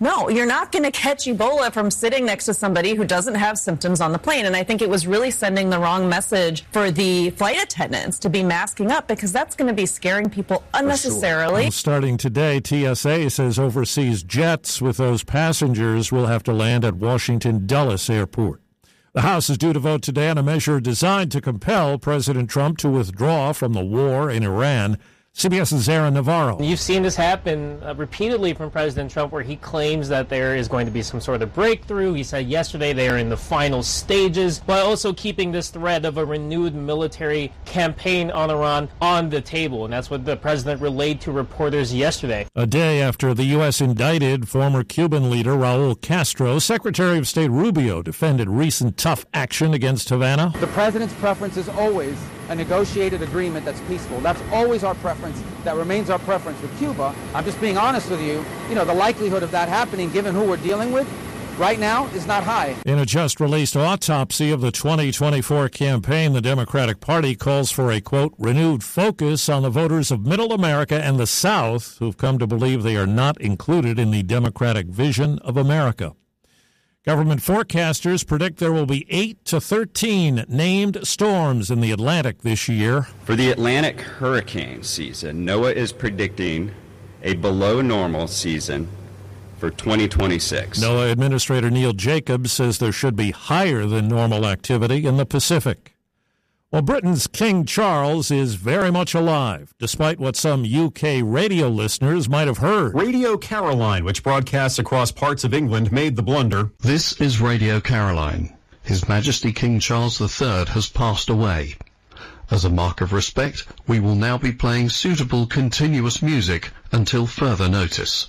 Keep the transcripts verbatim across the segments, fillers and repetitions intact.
No, you're not going to catch Ebola from sitting next to somebody who doesn't have symptoms on the plane. And I think it was really sending the wrong message for the flight attendants to be masking up, because that's going to be scaring people unnecessarily. Well, starting today, T S A says overseas jets with those passengers will have to land at Washington Dulles Airport. The House is due to vote today on a measure designed to compel President Trump to withdraw from the war in Iran. CBS's Aaron Navarro. You've seen this happen uh, repeatedly from President Trump, where he claims that there is going to be some sort of breakthrough. He said yesterday they are in the final stages, while also keeping this threat of a renewed military campaign on Iran on the table. And that's what the president relayed to reporters yesterday. A day after the U S indicted former Cuban leader Raul Castro, Secretary of State Rubio defended recent tough action against Havana. The president's preference is always a negotiated agreement that's peaceful. That's always our preference. That remains our preference with Cuba. I'm just being honest with you. You know, the likelihood of that happening, given who we're dealing with right now, is not high. In a just-released autopsy of the twenty twenty-four campaign, the Democratic Party calls for a, quote, renewed focus on the voters of Middle America and the South who've come to believe they are not included in the Democratic vision of America. Government forecasters predict there will be eight to thirteen named storms in the Atlantic this year. For the Atlantic hurricane season, NOAA is predicting a below normal season for twenty twenty-six. NOAA Administrator Neil Jacobs says there should be higher than normal activity in the Pacific. Well, Britain's King Charles is very much alive, despite what some U K radio listeners might have heard. Radio Caroline, which broadcasts across parts of England, made the blunder. This is Radio Caroline. His Majesty King Charles the Third has passed away. As a mark of respect, we will now be playing suitable continuous music until further notice.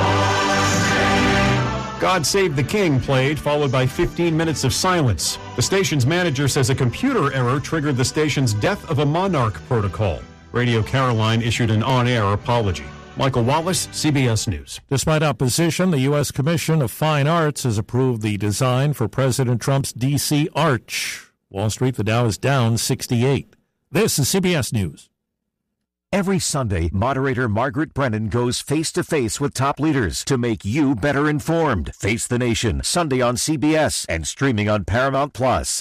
God Save the King played, followed by fifteen minutes of silence. The station's manager says a computer error triggered the station's Death of a Monarch protocol. Radio Caroline issued an on-air apology. Michael Wallace, C B S News. Despite opposition, the U S Commission of Fine Arts has approved the design for President Trump's D C Arch. Wall Street, the Dow is down sixty-eight. This is C B S News. Every Sunday, moderator Margaret Brennan goes face-to-face with top leaders to make you better informed. Face the Nation, Sunday on C B S and streaming on Paramount Plus.